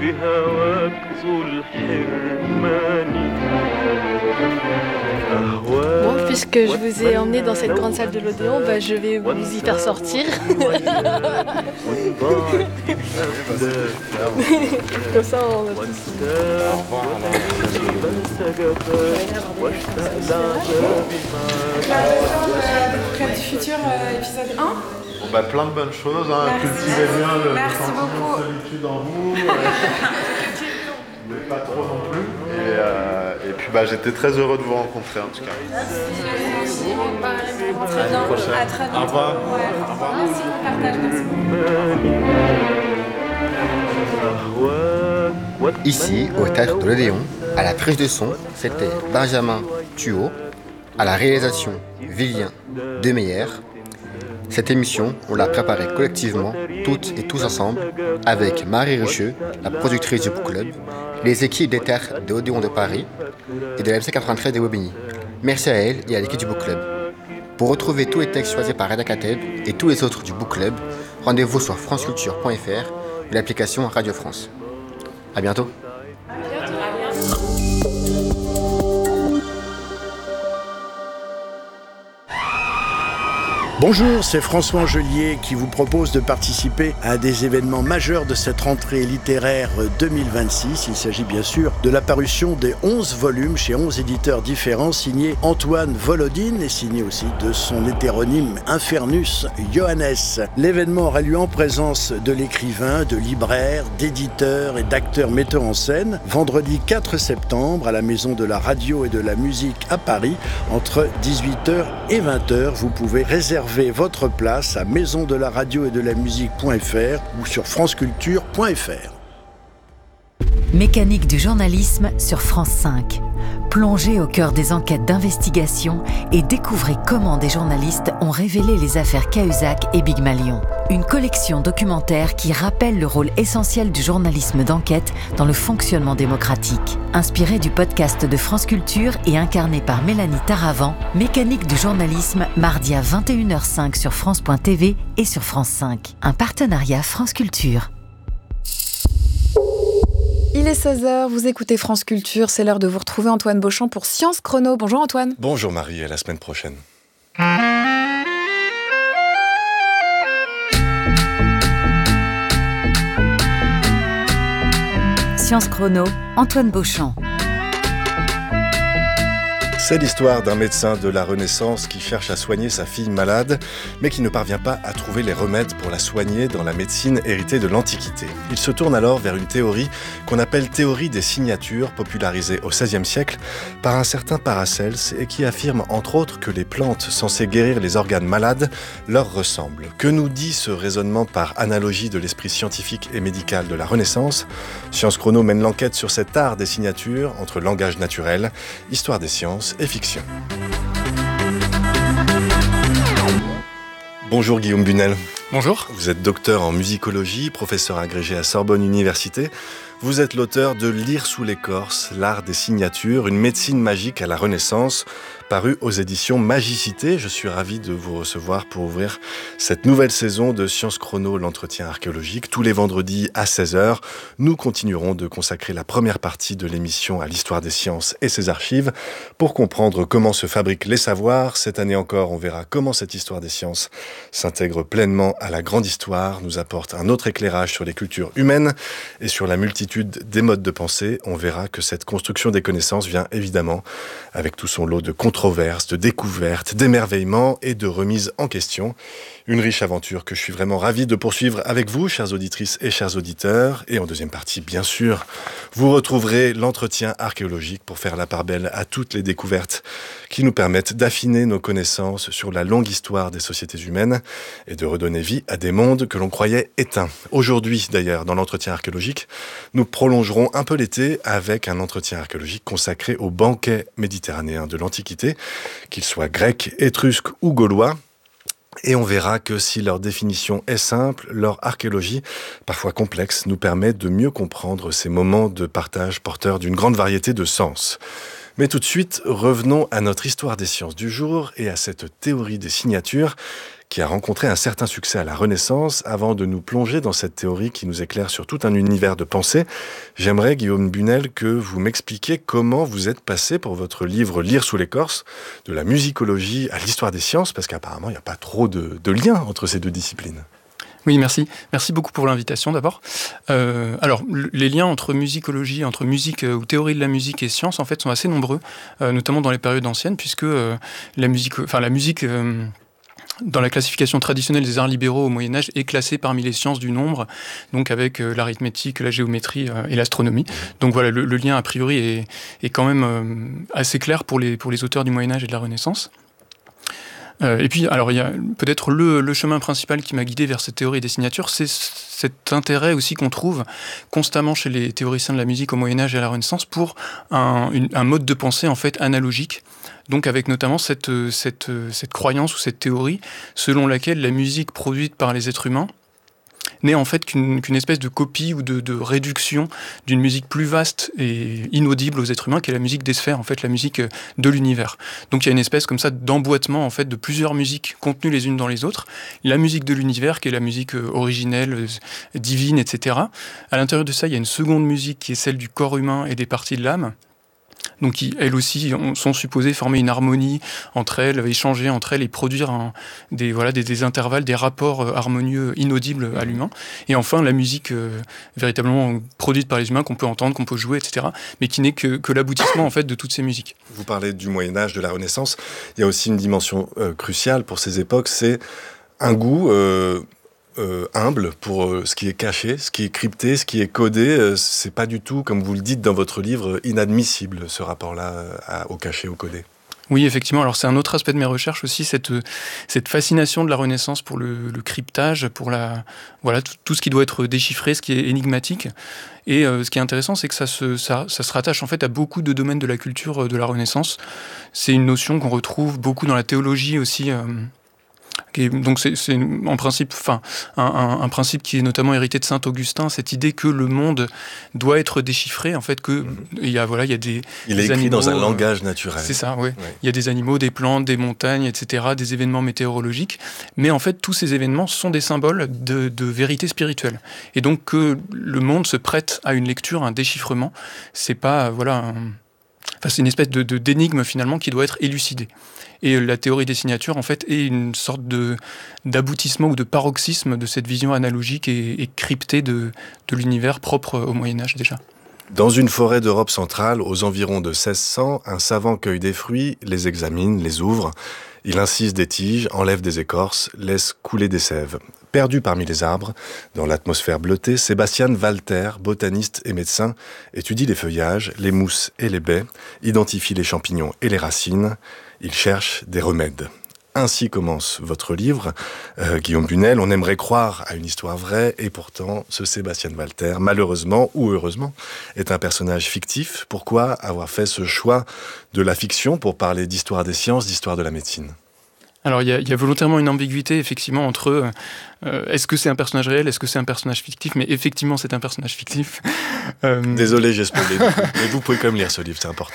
Bon, puisque je vous ai emmené dans cette grande salle de l'Odéon, je vais vous y faire sortir. Comme ça, on va tous... Au revoir. Club du futur, épisode 1. Plein de bonnes choses, cultivez bien le sentiment de solitude en vous, mais pas trop non plus. Et puis j'étais très heureux de vous rencontrer en tout cas. Merci, aussi. À la prochaine. À très bientôt. Au revoir. Ouais. Au revoir. Merci pour le partage, merci. Ici, au Théâtre de l'Odéon, à la prise de son, c'était Benjamin Thuot, à la réalisation Vivien Demeyer. Cette émission, on l'a préparée collectivement, toutes et tous ensemble, avec Marie Richeux, la productrice du Book Club, les équipes des théâtres de Odéon de Paris et de la MC 93 de Bobigny. Merci à elle et à l'équipe du Book Club. Pour retrouver tous les textes choisis par Reda Kateb et tous les autres du Book Club, rendez-vous sur franceculture.fr et l'application Radio France. À bientôt. Bonjour, c'est François Angelier qui vous propose de participer à des événements majeurs de cette rentrée littéraire 2026. Il s'agit bien sûr de la parution des 11 volumes chez 11 éditeurs différents, signés Antoine Volodine et signé aussi de son hétéronyme Infernus Johannes. L'événement aura lieu en présence de l'écrivain, de libraires, d'éditeurs et d'acteurs metteurs en scène, vendredi 4 septembre à la Maison de la Radio et de la Musique à Paris, entre 18h et 20h. Vous pouvez réserver votre place à maisondelaradio-et-de-la-musique.fr ou sur franceculture.fr. Mécanique du journalisme sur France 5. Plongez au cœur des enquêtes d'investigation et découvrez comment des journalistes ont révélé les affaires Cahuzac et Big Malion. Une collection documentaire qui rappelle le rôle essentiel du journalisme d'enquête dans le fonctionnement démocratique. Inspiré du podcast de France Culture et incarné par Mélanie Taravant, Mécanique du journalisme, mardi à 21h05 sur France.tv et sur France 5. Un partenariat France Culture. Il est 16h, vous écoutez France Culture, c'est l'heure de vous retrouver Antoine Beauchamp pour Science Chrono. Bonjour Antoine. Bonjour Marie, à la semaine prochaine. Science Chrono, Antoine Beauchamp. C'est l'histoire d'un médecin de la Renaissance qui cherche à soigner sa fille malade, mais qui ne parvient pas à trouver les remèdes pour la soigner dans la médecine héritée de l'Antiquité. Il se tourne alors vers une théorie qu'on appelle théorie des signatures, popularisée au XVIe siècle par un certain Paracels et qui affirme entre autres que les plantes censées guérir les organes malades leur ressemblent. Que nous dit ce raisonnement par analogie de l'esprit scientifique et médical de la Renaissance ? Science Chrono mène l'enquête sur cet art des signatures entre langage naturel, histoire des sciences et fiction. Bonjour Guillaume Bunel. Bonjour. Vous êtes docteur en musicologie, professeur agrégé à Sorbonne Université. Vous êtes l'auteur de Lire sous l'écorce, l'art des signatures, une médecine magique à la Renaissance, paru aux éditions Magicité. Je suis ravi de vous recevoir pour ouvrir cette nouvelle saison de Science Chrono, l'entretien archéologique. Tous les vendredis à 16h, nous continuerons de consacrer la première partie de l'émission à l'histoire des sciences et ses archives pour comprendre comment se fabriquent les savoirs. Cette année encore, on verra comment cette histoire des sciences s'intègre pleinement à la grande histoire, nous apporte un autre éclairage sur les cultures humaines et sur la multitude des modes de pensée. On verra que cette construction des connaissances vient évidemment avec tout son lot de controverses, de découvertes, d'émerveillements et de remises en question. Une riche aventure que je suis vraiment ravi de poursuivre avec vous, chères auditrices et chers auditeurs. Et en deuxième partie, bien sûr, vous retrouverez l'entretien archéologique pour faire la part belle à toutes les découvertes qui nous permettent d'affiner nos connaissances sur la longue histoire des sociétés humaines et de redonner vie à des mondes que l'on croyait éteints. Aujourd'hui, d'ailleurs, dans l'entretien archéologique, nous prolongerons un peu l'été avec un entretien archéologique consacré aux banquets méditerranéens de l'Antiquité, qu'ils soient grecs, étrusques ou gaulois. Et on verra que si leur définition est simple, leur archéologie, parfois complexe, nous permet de mieux comprendre ces moments de partage porteurs d'une grande variété de sens. Mais tout de suite, revenons à notre histoire des sciences du jour et à cette théorie des signatures qui a rencontré un certain succès à la Renaissance. Avant de nous plonger dans cette théorie qui nous éclaire sur tout un univers de pensée, j'aimerais, Guillaume Bunel, que vous m'expliquiez comment vous êtes passé pour votre livre « Lire sous l'écorce » de la musicologie à l'histoire des sciences, parce qu'apparemment, il n'y a pas trop de lien entre ces deux disciplines. Oui, merci. Merci beaucoup pour l'invitation d'abord. Alors, les liens entre musicologie, entre musique ou théorie de la musique et science, en fait, sont assez nombreux, notamment dans les périodes anciennes, puisque la musique, dans la classification traditionnelle des arts libéraux au Moyen-Âge, est classée parmi les sciences du nombre, donc avec l'arithmétique, la géométrie et l'astronomie. Donc voilà, le lien a priori est quand même assez clair pour les auteurs du Moyen-Âge et de la Renaissance. Et puis, alors, il y a peut-être le chemin principal qui m'a guidé vers cette théorie des signatures, c'est cet intérêt aussi qu'on trouve constamment chez les théoriciens de la musique au Moyen-Âge et à la Renaissance pour un mode de pensée, en fait, analogique. Donc, avec notamment cette croyance ou cette théorie selon laquelle la musique produite par les êtres humains n'est en fait qu'une espèce de copie ou de réduction d'une musique plus vaste et inaudible aux êtres humains, qui est la musique des sphères, en fait, la musique de l'univers. Donc il y a une espèce comme ça d'emboîtement en fait de plusieurs musiques contenues les unes dans les autres. La musique de l'univers, qui est la musique originelle, divine, etc. À l'intérieur de ça, il y a une seconde musique qui est celle du corps humain et des parties de l'âme. Donc qui, elles aussi, sont supposées former une harmonie entre elles, échanger entre elles et produire des intervalles, des rapports harmonieux inaudibles à l'humain. Et enfin, la musique véritablement produite par les humains, qu'on peut entendre, qu'on peut jouer, etc., mais qui n'est que l'aboutissement en fait, de toutes ces musiques. Vous parlez du Moyen-Âge, de la Renaissance. Il y a aussi une dimension cruciale pour ces époques, c'est un goût humble pour ce qui est caché, ce qui est crypté, ce qui est codé. C'est pas du tout, comme vous le dites dans votre livre, inadmissible, ce rapport-là au caché, au codé. Oui, effectivement. Alors, c'est un autre aspect de mes recherches aussi, cette fascination de la Renaissance pour le cryptage, pour tout ce qui doit être déchiffré, ce qui est énigmatique. Et ce qui est intéressant, c'est que ça se rattache en fait à beaucoup de domaines de la culture de la Renaissance. C'est une notion qu'on retrouve beaucoup dans la théologie aussi. Donc c'est en principe, un principe qui est notamment hérité de Saint Augustin, cette idée que le monde doit être déchiffré, en fait, que il y a des il est écrit animaux, dans un langage naturel. C'est ça, oui. Ouais. Il y a des animaux, des plantes, des montagnes, etc., des événements météorologiques, mais en fait tous ces événements sont des symboles de vérité spirituelle. Et donc que le monde se prête à une lecture, à un déchiffrement, c'est pas c'est une espèce d'énigme finalement qui doit être élucidée. Et la théorie des signatures, en fait, est une sorte d'aboutissement ou de paroxysme de cette vision analogique et cryptée de l'univers propre au Moyen-Âge déjà. Dans une forêt d'Europe centrale, aux environs de 1600, un savant cueille des fruits, les examine, les ouvre. Il incise des tiges, enlève des écorces, laisse couler des sèves. Perdu parmi les arbres, dans l'atmosphère bleutée, Sébastien Walter, botaniste et médecin, étudie les feuillages, les mousses et les baies, identifie les champignons et les racines. Il cherche des remèdes. Ainsi commence votre livre, Guillaume Bunel. On aimerait croire à une histoire vraie, et pourtant, ce Sébastien Walter, malheureusement ou heureusement, est un personnage fictif. Pourquoi avoir fait ce choix de la fiction pour parler d'histoire des sciences, d'histoire de la médecine ? Alors, il y a volontairement une ambiguïté, effectivement, entre est-ce que c'est un personnage réel, est-ce que c'est un personnage fictif, mais effectivement, c'est un personnage fictif. Désolé, j'ai spoilé, mais vous pouvez quand même lire ce livre, c'est important.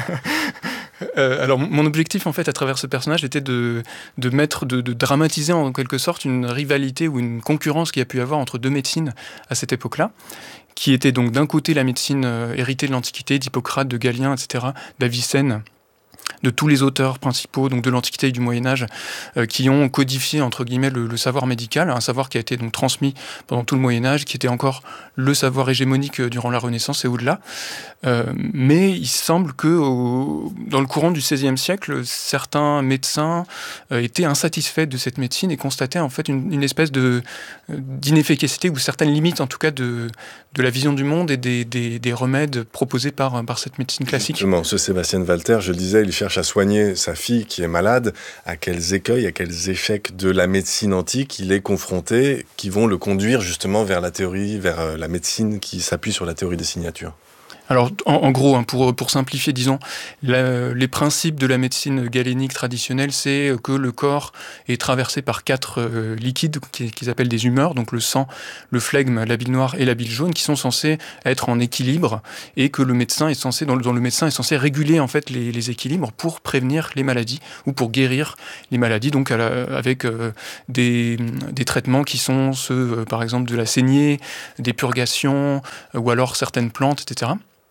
Alors, mon objectif, en fait, à travers ce personnage, était de dramatiser, en quelque sorte, une rivalité ou une concurrence qu'il y a pu y avoir entre deux médecines à cette époque-là, qui était donc d'un côté la médecine héritée de l'Antiquité, d'Hippocrate, de Galien, etc., d'Avicenne, de tous les auteurs principaux donc de l'Antiquité et du Moyen-Âge qui ont codifié entre guillemets le savoir médical, un savoir qui a été donc transmis pendant tout le Moyen-Âge, qui était encore le savoir hégémonique durant la Renaissance et au-delà. Mais il semble que dans le courant du XVIe siècle, certains médecins étaient insatisfaits de cette médecine et constataient en fait une espèce d'inefficacité ou certaines limites en tout cas de la vision du monde et des remèdes proposés par cette médecine classique. Justement, ce Sébastien Walter, je le disais, il cherche à soigner sa fille qui est malade. À quels écueils, à quels échecs de la médecine antique il est confronté qui vont le conduire justement vers la théorie, vers la médecine qui s'appuie sur la théorie des signatures? Alors, en gros, pour simplifier, disons, les principes de la médecine galénique traditionnelle, c'est que le corps est traversé par 4 liquides qu'ils appellent des humeurs, donc le sang, le flegme, la bile noire et la bile jaune, qui sont censés être en équilibre, et que le médecin est censé, dont le médecin est censé réguler en fait les équilibres pour prévenir les maladies ou pour guérir les maladies, donc avec des traitements qui sont ceux, par exemple, de la saignée, des purgations, ou alors certaines plantes, etc.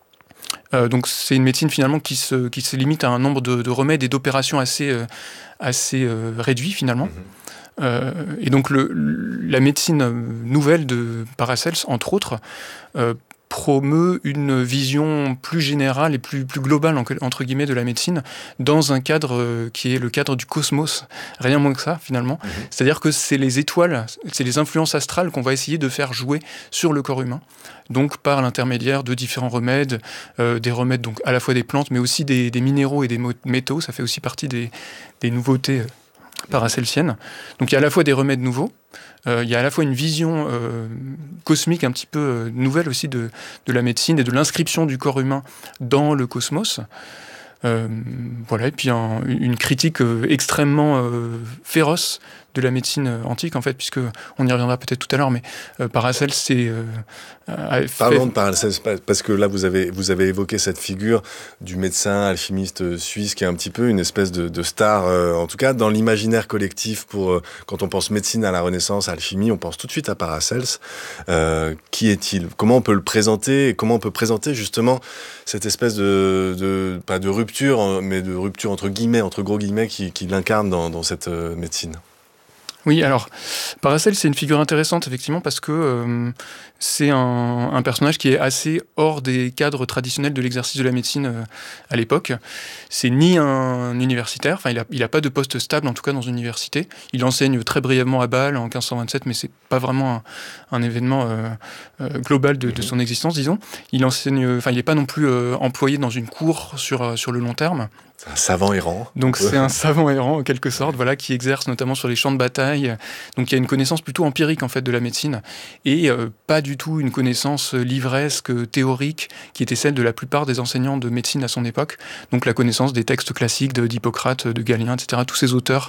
Donc c'est une médecine finalement qui se limite à un nombre de remèdes et d'opérations assez réduits finalement. Et donc la médecine nouvelle de Paracels, entre autres, promeut une vision plus générale et plus globale entre guillemets de la médecine dans un cadre qui est le cadre du cosmos, rien moins que ça finalement. C'est-à-dire que c'est les étoiles, c'est les influences astrales qu'on va essayer de faire jouer sur le corps humain, donc par l'intermédiaire de différents remèdes, des remèdes donc à la fois des plantes mais aussi des minéraux et des métaux, ça fait aussi partie des nouveautés paracelsiennes. Donc il y a à la fois des remèdes nouveaux, il y a à la fois une vision cosmique un petit peu nouvelle aussi de la médecine et de l'inscription du corps humain dans le cosmos. Voilà, et puis une critique extrêmement féroce de la médecine antique, en fait, puisque on y reviendra peut-être tout à l'heure, mais Paracels, c'est... Parlons de Paracels, parce que là, vous avez évoqué cette figure du médecin alchimiste suisse, qui est un petit peu une espèce de star, en tout cas, dans l'imaginaire collectif, quand on pense médecine à la Renaissance, alchimie, on pense tout de suite à Paracels. Qui est-il ? Comment on peut le présenter ? Et comment on peut présenter, justement, cette espèce pas de rupture, mais de rupture entre guillemets, entre gros guillemets, qui l'incarne dans cette médecine ? Oui, alors, Paracels, c'est une figure intéressante, effectivement, parce que c'est un personnage qui est assez hors des cadres traditionnels de l'exercice de la médecine à l'époque. C'est ni un universitaire, enfin, il a pas de poste stable, en tout cas, dans une université. Il enseigne très brièvement à Bâle en 1527, mais c'est pas vraiment un événement global de son existence, disons. Il enseigne, enfin, il n'est pas non plus employé dans une cour sur le long terme. C'est un savant errant. Donc c'est un savant errant en quelque sorte, voilà, qui exerce notamment sur les champs de bataille. Donc il y a une connaissance plutôt empirique en fait de la médecine et pas du tout une connaissance livresque, théorique, qui était celle de la plupart des enseignants de médecine à son époque. Donc la connaissance des textes classiques d'Hippocrate, de Galien, etc. Tous ces auteurs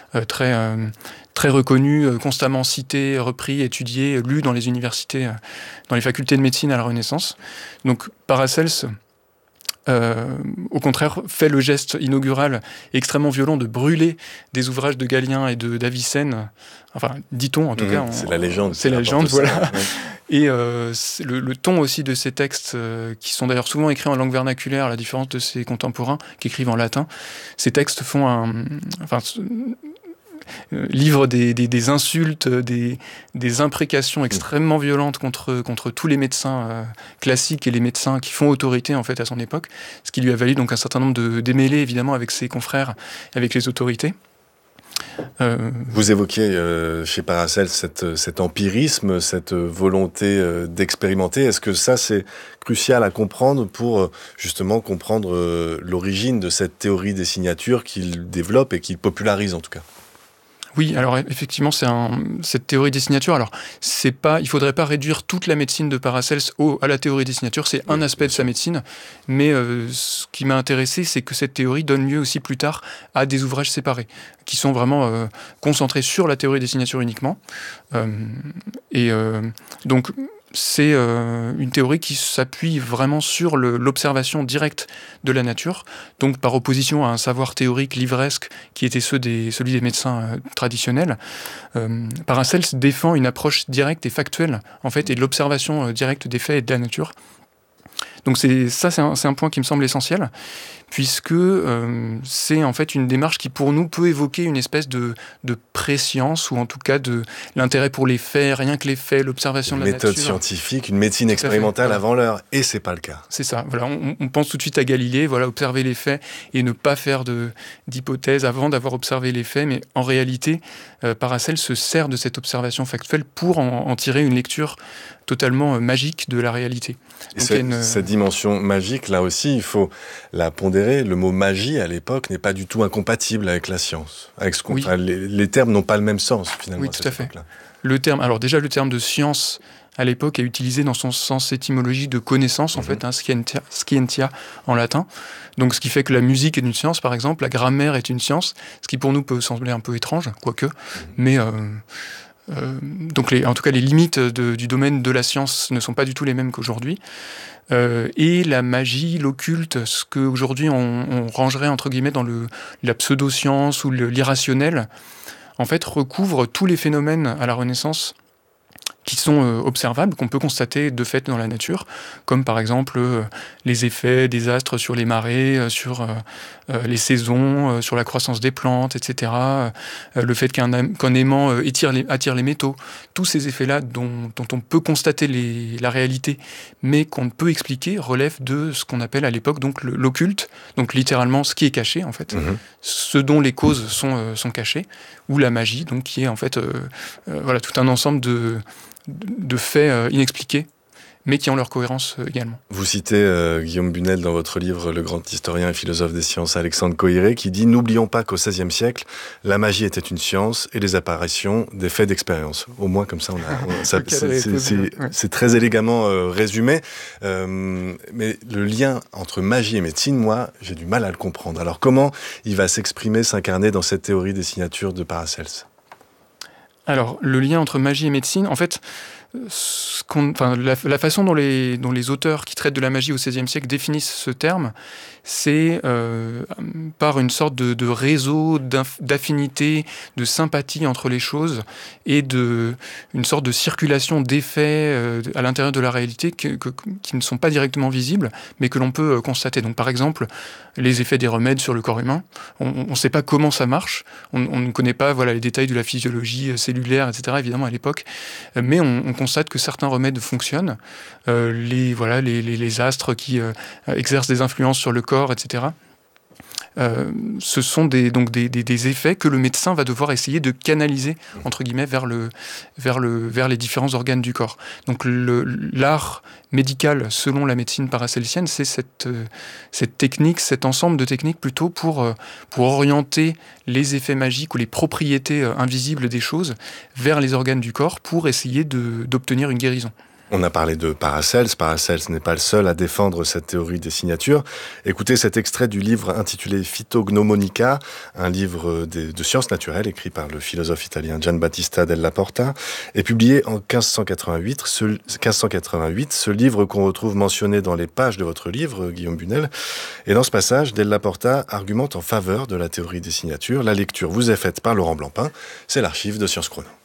très reconnus, constamment cités, repris, étudiés, lus dans les universités, dans les facultés de médecine à la Renaissance. Donc Paracels, au contraire, fait le geste inaugural extrêmement violent de brûler des ouvrages de Galien et d'Avicenne. Enfin, dit-on en tout cas. C'est la légende. C'est la légende, voilà. Ouais. Et le ton aussi de ces textes, qui sont d'ailleurs souvent écrits en langue vernaculaire, à la différence de ses contemporains qui écrivent en latin, ces textes font livrent des insultes, des imprécations extrêmement violentes contre tous les médecins classiques et les médecins qui font autorité en fait à son époque, ce qui lui a valu donc un certain nombre de démêlés évidemment avec ses confrères, avec les autorités. Vous évoquiez chez Paracels cet empirisme, cette volonté d'expérimenter. Est-ce que ça, c'est crucial à comprendre pour justement comprendre l'origine de cette théorie des signatures qu'il développe et qu'il popularise en tout cas ? Oui, alors effectivement, cette théorie des signatures. Alors, il faudrait pas réduire toute la médecine de Paracels à la théorie des signatures. C'est un aspect de sa médecine, mais ce qui m'a intéressé, c'est que cette théorie donne lieu aussi plus tard à des ouvrages séparés, qui sont vraiment concentrés sur la théorie des signatures uniquement. Donc, c'est une théorie qui s'appuie vraiment sur l'observation directe de la nature, donc par opposition à un savoir théorique livresque qui était celui des médecins traditionnels. Paracels défend une approche directe et factuelle, en fait, et de l'observation directe des faits et de la nature. Donc c'est un point qui me semble essentiel, puisque c'est en fait une démarche qui pour nous peut évoquer une espèce de préscience, ou en tout cas de l'intérêt pour les faits, rien que les faits, l'observation de la nature. Une méthode scientifique, une médecine expérimentale avant l'heure, et c'est pas le cas. C'est ça, voilà, on pense tout de suite à Galilée, voilà, observer les faits et ne pas faire d'hypothèses avant d'avoir observé les faits, mais en réalité, Paracels se sert de cette observation factuelle pour en tirer une lecture totalement magique de la réalité. Et cette dimension magique, là aussi, il faut la pondérer. Le mot magie, à l'époque, n'est pas du tout incompatible avec la science. Les termes n'ont pas le même sens, finalement. Oui, tout à fait. Le terme de science à l'époque, est utilisé dans son sens étymologique de connaissance, en fait, scientia en latin. Donc, ce qui fait que la musique est une science, par exemple, la grammaire est une science, ce qui pour nous peut sembler un peu étrange, quoique, mais... donc en tout cas les limites du domaine de la science ne sont pas du tout les mêmes qu'aujourd'hui, et la magie, l'occulte, ce qu'aujourd'hui on rangerait entre guillemets dans la pseudo-science ou l'irrationnel, en fait recouvre tous les phénomènes à la Renaissance qui sont observables, qu'on peut constater de fait dans la nature, comme par exemple les effets des astres sur les marées, sur les saisons, sur la croissance des plantes, etc. Le fait qu'un aimant attire les métaux. Tous ces effets-là dont on peut constater la réalité, mais qu'on ne peut expliquer, relèvent de ce qu'on appelle à l'époque donc l'occulte, donc littéralement ce qui est caché en fait, ce dont les causes sont cachées, ou la magie, donc qui est en fait voilà, tout un ensemble de faits inexpliqués, mais qui ont leur cohérence également. Vous citez Guillaume Bunel dans votre livre, le grand historien et philosophe des sciences Alexandre Coiré, qui dit « N'oublions pas qu'au XVIe siècle, la magie était une science et les apparitions des faits d'expérience. » Au moins, comme ça, c'est très élégamment résumé. Mais le lien entre magie et médecine, moi, j'ai du mal à le comprendre. Alors, comment il va s'exprimer, s'incarner dans cette théorie des signatures de Paracels ? Alors, le lien entre magie et médecine, en fait, la façon dont les auteurs qui traitent de la magie au XVIe siècle définissent ce terme, c'est par une sorte de réseau d'affinité, de sympathie entre les choses et une sorte de circulation d'effets à l'intérieur de la réalité qui ne sont pas directement visibles, mais que l'on peut constater. Donc, par exemple, les effets des remèdes sur le corps humain, on ne sait pas comment ça marche, on ne connaît pas les détails de la physiologie cellulaire, etc., évidemment, à l'époque, mais on constate que certains remèdes fonctionnent, les astres qui exercent des influences sur le corps, etc. Ce sont des effets que le médecin va devoir essayer de canaliser entre guillemets vers les différents organes du corps. Donc l'art médical selon la médecine paracelsienne, c'est cette technique, cet ensemble de techniques plutôt pour orienter les effets magiques ou les propriétés invisibles des choses vers les organes du corps pour essayer d'obtenir une guérison. On a parlé de Paracels. Paracels n'est pas le seul à défendre cette théorie des signatures. Écoutez cet extrait du livre intitulé Phytognomonica, un livre de sciences naturelles écrit par le philosophe italien Giambattista Della Porta et publié en 1588. Ce livre qu'on retrouve mentionné dans les pages de votre livre, Guillaume Bunel. Et dans ce passage, Della Porta argumente en faveur de la théorie des signatures. La lecture vous est faite par Laurent Blancpain. C'est l'archive de Sciences Chrono.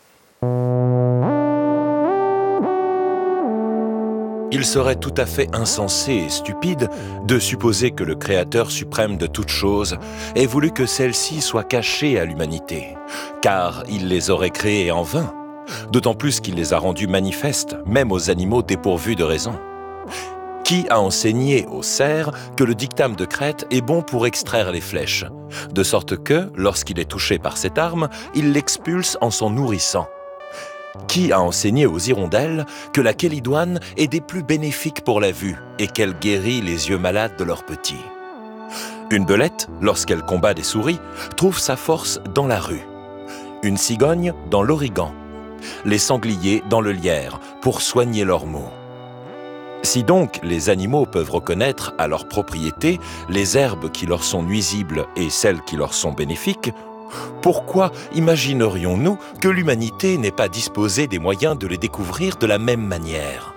Il serait tout à fait insensé et stupide de supposer que le Créateur suprême de toutes choses ait voulu que celles-ci soient cachées à l'humanité, car il les aurait créées en vain, d'autant plus qu'il les a rendues manifestes, même aux animaux dépourvus de raison. Qui a enseigné au cerf que le dictame de Crète est bon pour extraire les flèches, de sorte que, lorsqu'il est touché par cette arme, il l'expulse en s'en nourrissant? Qui a enseigné aux hirondelles que la chélidoine est des plus bénéfiques pour la vue et qu'elle guérit les yeux malades de leurs petits? Une belette, lorsqu'elle combat des souris, trouve sa force dans la rue. Une cigogne dans l'origan. Les sangliers dans le lierre pour soigner leurs maux. Si donc les animaux peuvent reconnaître à leurs propriétés les herbes qui leur sont nuisibles et celles qui leur sont bénéfiques, pourquoi imaginerions-nous que l'humanité n'ait pas disposé des moyens de les découvrir de la même manière?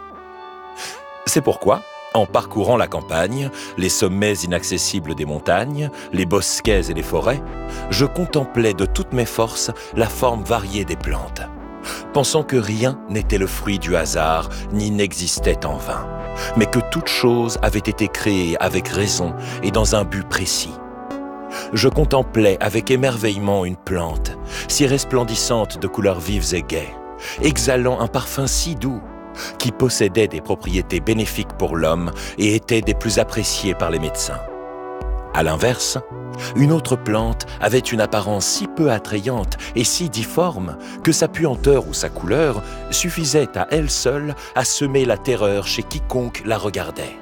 C'est pourquoi, en parcourant la campagne, les sommets inaccessibles des montagnes, les bosquets et les forêts, je contemplais de toutes mes forces la forme variée des plantes, pensant que rien n'était le fruit du hasard, ni n'existait en vain, mais que toute chose avait été créée avec raison et dans un but précis. Je contemplais avec émerveillement une plante, si resplendissante de couleurs vives et gaies, exhalant un parfum si doux, qui possédait des propriétés bénéfiques pour l'homme et était des plus appréciées par les médecins. À l'inverse, une autre plante avait une apparence si peu attrayante et si difforme que sa puanteur ou sa couleur suffisait à elle seule à semer la terreur chez quiconque la regardait.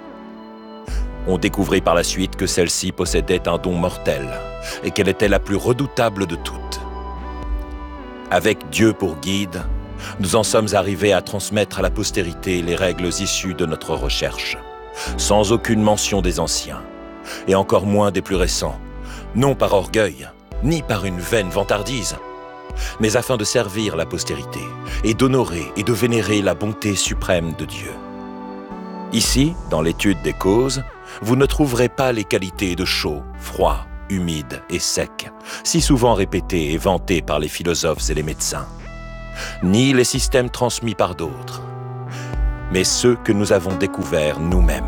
On découvrit par la suite que celle-ci possédait un don mortel et qu'elle était la plus redoutable de toutes. Avec Dieu pour guide, Nous en sommes arrivés à transmettre à la postérité les règles issues de notre recherche, sans aucune mention des anciens, et encore moins des plus récents, non par orgueil, ni par une vaine vantardise, mais afin de servir la postérité et d'honorer et de vénérer la bonté suprême de Dieu. Ici, dans l'étude des causes, vous ne trouverez pas les qualités de chaud, froid, humide et sec, si souvent répétées et vantées par les philosophes et les médecins, ni les systèmes transmis par d'autres, mais ceux que nous avons découverts nous-mêmes.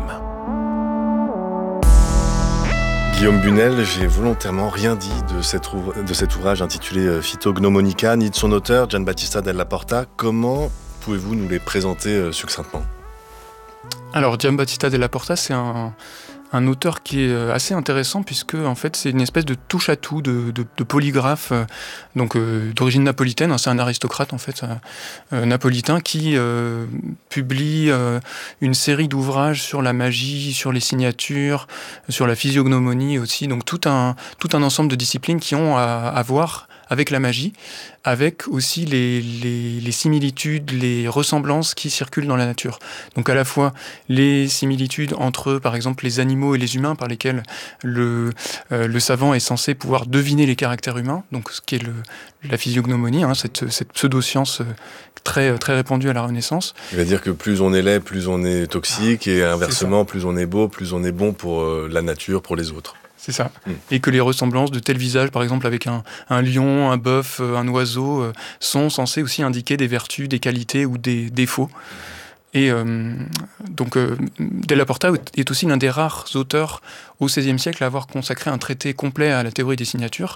Guillaume Bunel, j'ai volontairement rien dit de cet ouvrage intitulé Phytognomonica, ni de son auteur, Giambattista Della Porta. Comment pouvez-vous nous les présenter succinctement ? Alors, Giambattista Della Porta, c'est un auteur qui est assez intéressant puisque en fait c'est une espèce de touche-à-tout, de polygraphe, d'origine napolitaine. C'est un aristocrate en fait napolitain qui publie une série d'ouvrages sur la magie, sur les signatures, sur la physiognomonie aussi. Donc tout un ensemble de disciplines qui ont à voir avec la magie, avec aussi les similitudes, les ressemblances qui circulent dans la nature. Donc à la fois les similitudes entre, par exemple, les animaux et les humains par lesquels le savant est censé pouvoir deviner les caractères humains, donc ce qui est la physiognomonie, cette pseudo-science très, très répandue à la Renaissance. Il va dire que plus on est laid, plus on est toxique, et inversement, plus on est beau, plus on est bon pour la nature, pour les autres. C'est ça. Et que les ressemblances de tel visage, par exemple avec un lion, un bœuf, un oiseau, sont censées aussi indiquer des vertus, des qualités ou des défauts. Et Della Porta est aussi l'un des rares auteurs au XVIe siècle à avoir consacré un traité complet à la théorie des signatures.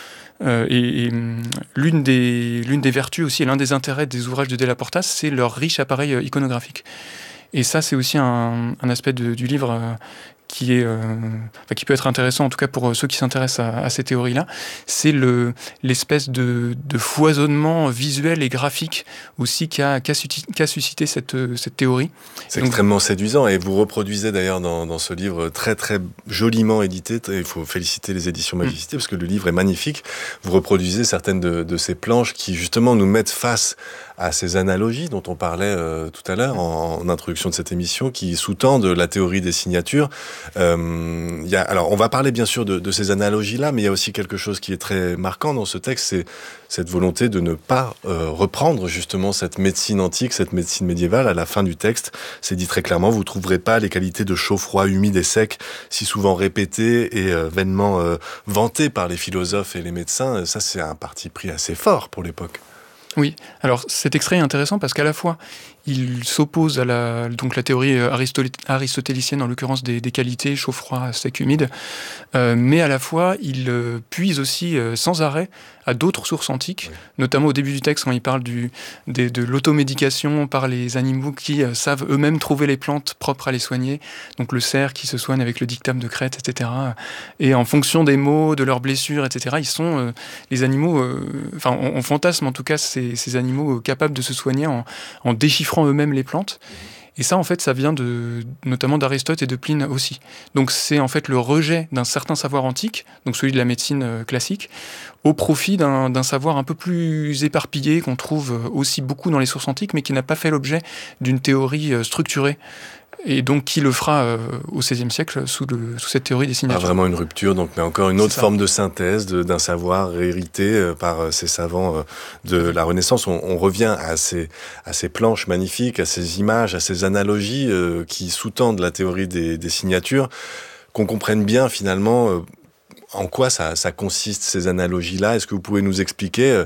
L'une des vertus aussi, et l'un des intérêts des ouvrages de Della Porta, c'est leur riche appareil iconographique. Et ça, c'est aussi un aspect du livre qui peut être intéressant, en tout cas pour ceux qui s'intéressent à ces théories-là. C'est l'espèce de foisonnement visuel et graphique aussi qu'a suscité cette théorie. C'est extrêmement séduisant, et vous reproduisez d'ailleurs dans ce livre très très joliment édité, il faut féliciter les éditions Magicité parce que le livre est magnifique. Vous reproduisez certaines de ces planches qui justement nous mettent face à ces analogies dont on parlait tout à l'heure en introduction de cette émission, qui sous-tendent la théorie des signatures. Alors, on va parler bien sûr de ces analogies-là, mais il y a aussi quelque chose qui est très marquant dans ce texte, c'est cette volonté de ne pas reprendre justement cette médecine antique, cette médecine médiévale. À la fin du texte, c'est dit très clairement, vous ne trouverez pas les qualités de chaud, froid, humide et sec, si souvent répétées et vainement vantées par les philosophes et les médecins. Ça, c'est un parti pris assez fort pour l'époque. Oui, alors cet extrait est intéressant parce qu'à la fois il s'oppose à la théorie aristotélicienne, en l'occurrence des qualités chaud, froid, sec, humide, mais à la fois il puise aussi sans arrêt à d'autres sources antiques, notamment au début du texte quand il parle de l'automédication par les animaux qui savent eux-mêmes trouver les plantes propres à les soigner, donc le cerf qui se soigne avec le dictame de Crète, etc. Et en fonction des maux, de leurs blessures, etc., ils sont les animaux, on fantasme en tout cas ces animaux capables de se soigner en déchiffrant eux-mêmes les plantes. Et ça, en fait, ça vient notamment d'Aristote et de Pline aussi. Donc c'est en fait le rejet d'un certain savoir antique, donc celui de la médecine classique, au profit d'un savoir un peu plus éparpillé, qu'on trouve aussi beaucoup dans les sources antiques, mais qui n'a pas fait l'objet d'une théorie structurée. Et donc qui le fera au XVIe siècle sous cette théorie des signatures. Pas vraiment une rupture, mais encore une autre forme de synthèse d'un savoir hérité par ces savants de la Renaissance. On revient à ces planches magnifiques, à ces images, à ces analogies qui sous-tendent la théorie des signatures, qu'on comprenne bien finalement en quoi ça consiste, ces analogies-là. Est-ce que vous pouvez nous expliquer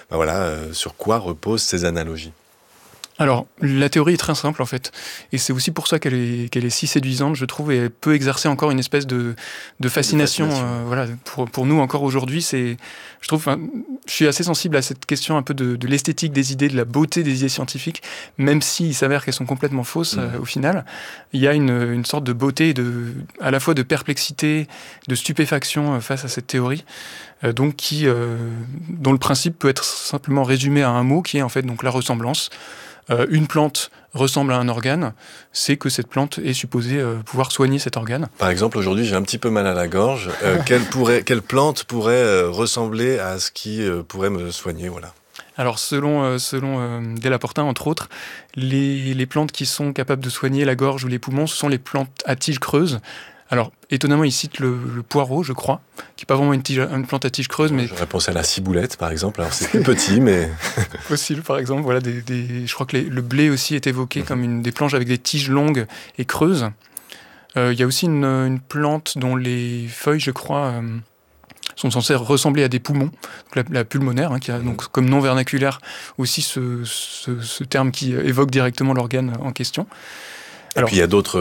sur quoi reposent ces analogies ? Alors, la théorie est très simple en fait, et c'est aussi pour ça qu'elle est si séduisante, je trouve, et peut exercer encore une espèce de fascination. Pour nous encore aujourd'hui. Je suis assez sensible à cette question un peu de l'esthétique des idées, de la beauté des idées scientifiques, même s'il s'avère qu'elles sont complètement fausses au final. Il y a une sorte de beauté, à la fois de perplexité, de stupéfaction face à cette théorie, dont le principe peut être simplement résumé à un mot qui est en fait donc la ressemblance. Une plante ressemble à un organe, c'est que cette plante est supposée pouvoir soigner cet organe. Par exemple, aujourd'hui, j'ai un petit peu mal à la gorge. Quelle plante pourrait ressembler à ce qui pourrait me soigner, voilà. Alors selon Delaporta, entre autres, les plantes qui sont capables de soigner la gorge ou les poumons, ce sont les plantes à tiges creuses. Alors étonnamment, il cite le poireau, je crois, qui n'est pas vraiment une plante à tiges creuses. Mais... J'aurais pensé à la ciboulette, par exemple. Alors c'est plus petit, mais... Possible, par exemple. Voilà, je crois que le blé aussi est évoqué comme des planches avec des tiges longues et creuses. Il y a aussi une plante dont les feuilles, je crois... sont censés ressembler à des poumons, donc la pulmonaire, qui a donc comme nom vernaculaire aussi ce terme qui évoque directement l'organe en question. Et puis il y a d'autres